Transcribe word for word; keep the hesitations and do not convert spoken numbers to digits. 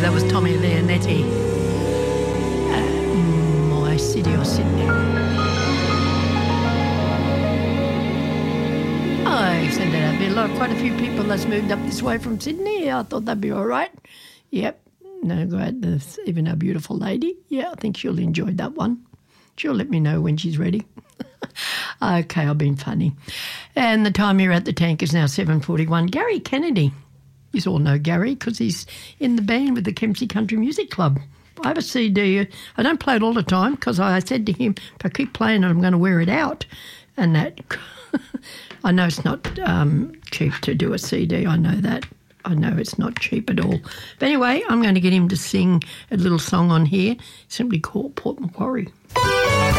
that was Tommy Leonetti. Uh, my city or Sydney. I said there'd be a lot, quite a few people that's moved up this way from Sydney. Yeah, I thought that'd be all right. Yep. No, great. There's even a beautiful lady. Yeah, I think she'll enjoy that one. She'll let me know when she's ready. Okay, I've been funny. And the time here at the tank is now seven forty-one. Gary Kennedy. You all know Gary because he's in the band with the Kempsey Country Music Club. I have a C D. I don't play it all the time because I said to him, if I keep playing it, I'm going to wear it out. And that, I know it's not um, cheap to do a C D. I know that. I know it's not cheap at all. But anyway, I'm going to get him to sing a little song on here, simply called Port Macquarie.